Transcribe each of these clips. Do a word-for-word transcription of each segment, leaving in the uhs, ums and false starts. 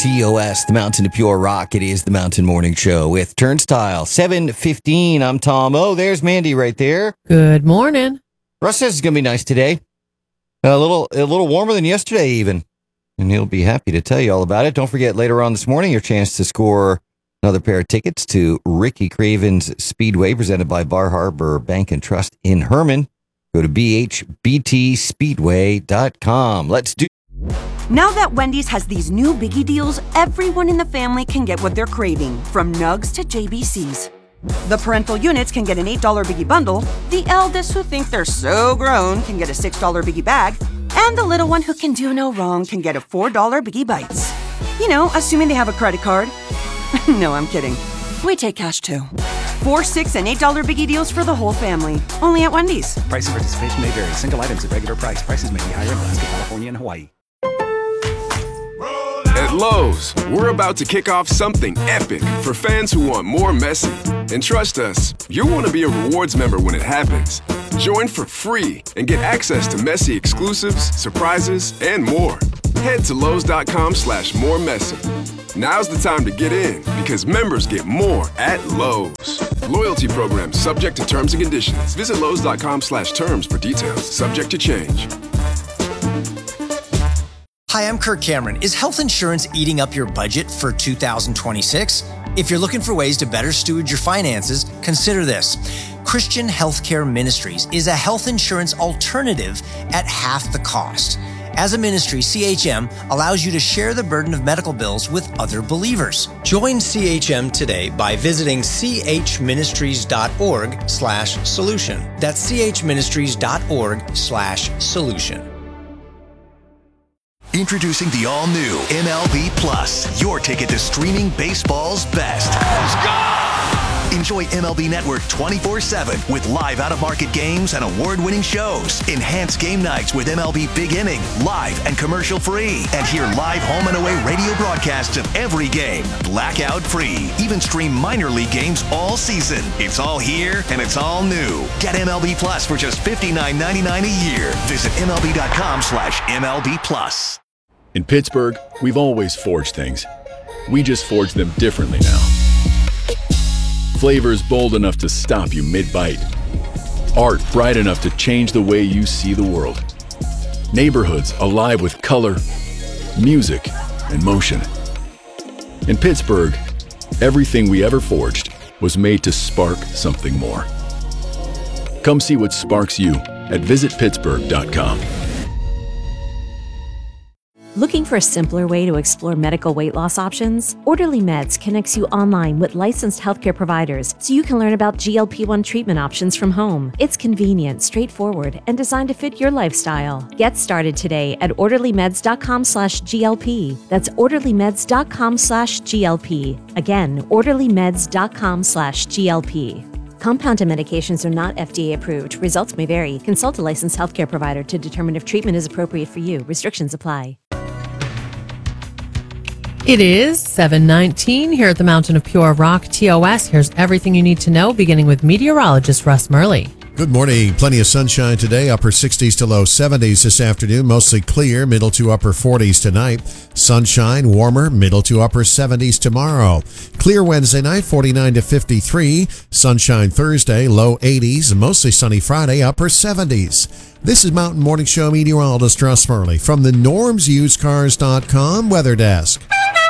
T O S, the Mountain of Pure Rock. It is the Mountain Morning Show with Turnstile. seven fifteen, I'm Tom. Oh, there's Mandy right there. Good morning. Russ says it's going to be nice today. A little, a little warmer than yesterday even. And he'll be happy to tell you all about it. Don't forget, later on this morning, your chance to score another pair of tickets to Ricky Craven's Speedway, presented by Bar Harbor Bank and Trust in Herman. Go to b h b t speedway dot com. Let's do. Now that Wendy's has these new biggie deals, everyone in the family can get what they're craving, from nugs to J B Cs. The parental units can get an eight dollar biggie bundle, the eldest who think they're so grown can get a six dollar biggie bag, and the little one who can do no wrong can get a four dollar biggie bites. You know, assuming they have a credit card. No, I'm kidding. We take cash too. Four, six, and eight dollar biggie deals for the whole family. Only at Wendy's. Price and participation may vary. Single items at regular price. Prices may be higher in Alaska, California, and Hawaii. At Lowe's, we're about to kick off something epic for fans who want more Messi. And trust us, you'll want to be a rewards member when it happens. Join for free and get access to Messi exclusives, surprises, and more. Head to Lowe's.com slash more Messi. Now's the time to get in because members get more at Lowe's. Loyalty program subject to terms and conditions. Visit Lowe's.com slash terms for details. Subject to change. Hi, I'm Kirk Cameron. Is health insurance eating up your budget for two thousand twenty-six? If you're looking for ways to better steward your finances, consider this. Christian Healthcare Ministries is a health insurance alternative at half the cost. As a ministry, C H M allows you to share the burden of medical bills with other believers. Join C H M today by visiting chministries.org slash solution. That's chministries.org slash solution. Introducing the all-new M L B Plus, your ticket to streaming baseball's best. Let's go! Enjoy M L B Network twenty-four seven with live out-of-market games and award-winning shows. Enhance game nights with M L B Big Inning, live and commercial-free. And hear live home and away radio broadcasts of every game, blackout-free. Even stream minor league games all season. It's all here and it's all new. Get M L B Plus for just fifty-nine ninety-nine a year. Visit MLB.com slash MLB Plus. In Pittsburgh, we've always forged things. We just forge them differently now. Flavors bold enough to stop you mid-bite. Art bright enough to change the way you see the world. Neighborhoods alive with color, music, and motion. In Pittsburgh, everything we ever forged was made to spark something more. Come see what sparks you at visit pittsburgh dot com. Looking for a simpler way to explore medical weight loss options? Orderly Meds connects you online with licensed healthcare providers so you can learn about G L P one treatment options from home. It's convenient, straightforward, and designed to fit your lifestyle. Get started today at orderlymeds.com slash GLP. That's orderlymeds.com slash GLP. Again, orderlymeds.com slash GLP. Compounded medications are not F D A approved. Results may vary. Consult a licensed healthcare provider to determine if treatment is appropriate for you. Restrictions apply. It is seven nineteen here at the Mountain of Pure Rock, T O S. Here's everything you need to know, beginning with meteorologist Russ Murley. Good morning. Plenty of sunshine today. Upper sixties to low seventies this afternoon. Mostly clear. Middle to upper forties tonight. Sunshine, warmer. Middle to upper seventies tomorrow. Clear Wednesday night, forty-nine to fifty-three. Sunshine Thursday, low eighties. Mostly sunny Friday, upper seventies. This is Mountain Morning Show meteorologist Russ Murley from the norms used cars dot com weather desk.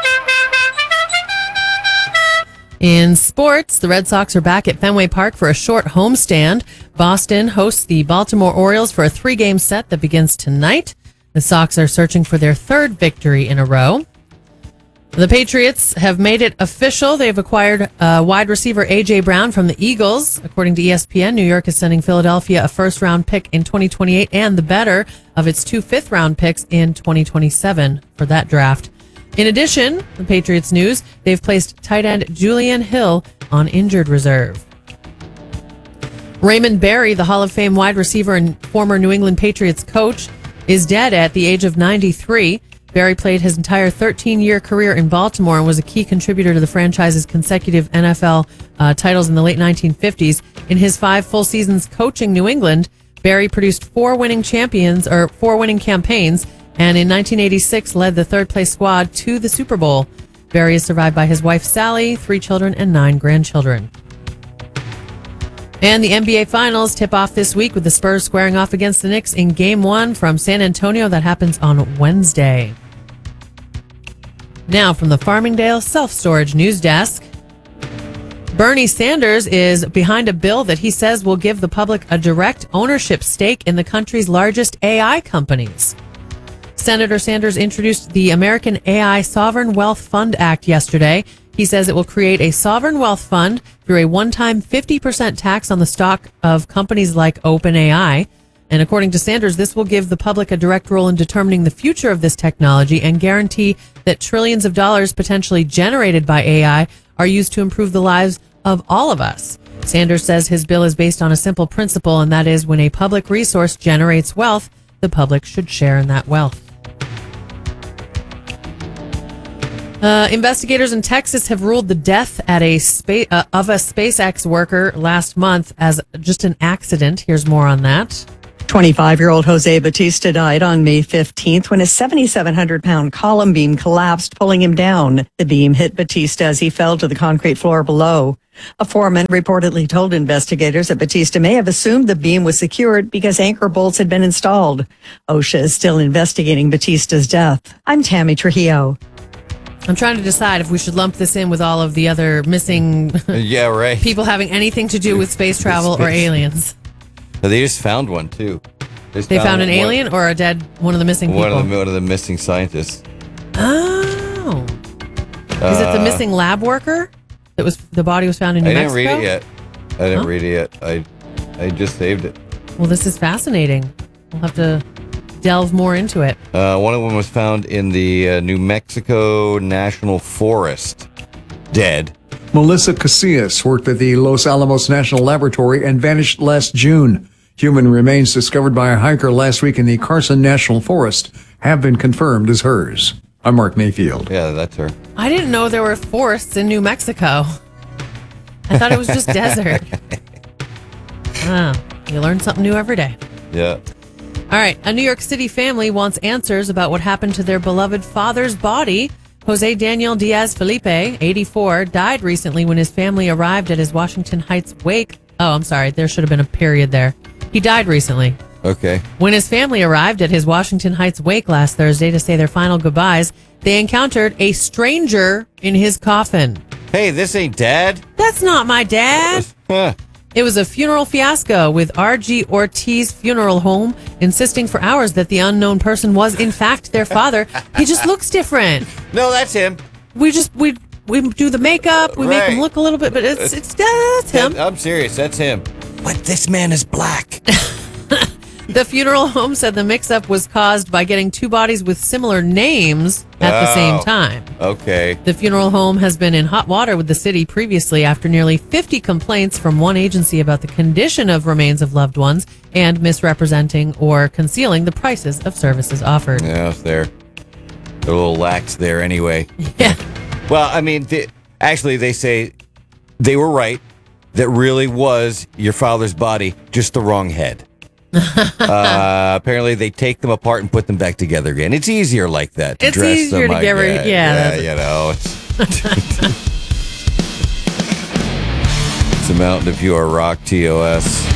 In sports, the Red Sox are back at Fenway Park for a short homestand. Boston hosts the Baltimore Orioles for a three-game set that begins tonight. The Sox are searching for their third victory in a row. The Patriots have made it official. They've acquired uh, wide receiver A J. Brown from the Eagles. According to E S P N, New York is sending Philadelphia a first-round pick in twenty twenty-eight and the better of its two fifth-round picks in twenty twenty-seven for that draft. In addition, the Patriots news, they've placed tight end Julian Hill on injured reserve. Raymond Berry, the Hall of Fame wide receiver and former New England Patriots coach, is dead at the age of ninety-three. Berry played his entire thirteen-year career in Baltimore and was a key contributor to the franchise's consecutive N F L uh, titles in the late nineteen fifties. In his five full seasons coaching New England, Berry produced four winning champions or four winning campaigns and in nineteen eighty-six led the third-place squad to the Super Bowl. Barry is survived by his wife, Sally, three children, and nine grandchildren. And the N B A Finals tip off this week with the Spurs squaring off against the Knicks in Game one from San Antonio. That happens on Wednesday. Now from the Farmingdale Self-Storage News Desk. Bernie Sanders is behind a bill that he says will give the public a direct ownership stake in the country's largest A I companies. Senator Sanders introduced the American A I Sovereign Wealth Fund Act yesterday. He says it will create a sovereign wealth fund through a one-time fifty percent tax on the stock of companies like OpenAI. And according to Sanders, this will give the public a direct role in determining the future of this technology and guarantee that trillions of dollars potentially generated by A I are used to improve the lives of all of us. Sanders says his bill is based on a simple principle, and that is when a public resource generates wealth, the public should share in that wealth. Uh, investigators in Texas have ruled the death at a spa- uh, of a SpaceX worker last month as just an accident. Here's more on that. twenty-five-year-old Jose Batista died on May fifteenth when a seventy-seven hundred pound column beam collapsed, pulling him down. The beam hit Batista as he fell to the concrete floor below. A foreman reportedly told investigators that Batista may have assumed the beam was secured because anchor bolts had been installed. OSHA is still investigating Batista's death. I'm Tammy Trujillo. I'm trying to decide if we should lump this in with all of the other missing yeah, right. people having anything to do with space travel Space. or aliens. They just found one, too. Just They found an one, alien or a dead, one of the missing one people? Of the, one of the missing scientists. Oh. Is it the Uh, missing lab worker? That was the body was found in New I didn't Mexico? read it yet. I didn't Huh? read it yet. I, I just saved it. Well, this is fascinating. We'll have to delve more into it. Uh, one of them was found in the uh, New Mexico National Forest, dead. Melissa Casillas worked at the Los Alamos National Laboratory and vanished last June. Human remains discovered by a hiker last week in the Carson National Forest have been confirmed as hers. I'm Mark Mayfield. Yeah, that's her. I didn't know there were forests in New Mexico. I thought it was just desert. Ah, you learn something new every day. Yeah. All right. A New York City family wants answers about what happened to their beloved father's body. Jose Daniel Diaz Felipe, eighty-four, died recently when his family arrived at his Washington Heights wake. Oh, I'm sorry. There should have been a period there. He died recently. Okay. When his family arrived at his Washington Heights wake last Thursday to say their final goodbyes, they encountered a stranger in his coffin. Hey, this ain't Dad. That's not my dad. Huh. It was a funeral fiasco, with R G Ortiz Funeral Home insisting for hours that the unknown person was in fact their father. He just looks different. No, that's him. We just we we do the makeup, we make Right. him look a little bit, but it's it's that's him. I'm serious. That's him. But this man is black. The funeral home said the mix-up was caused by getting two bodies with similar names at the Oh. same time. Okay. The funeral home has been in hot water with the city previously after nearly fifty complaints from one agency about the condition of remains of loved ones and misrepresenting or concealing the prices of services offered. Yeah, it's there. They're a little lax there anyway. Yeah. Well, I mean, the, actually, they say they were right. That really was your father's body, just the wrong head. uh, apparently, they take them apart and put them back together again. It's easier like that. To It's dress easier them, to I get rid- guess. yeah, Yeah, you know. It's, it's a Mountain Dew or Rock T O S.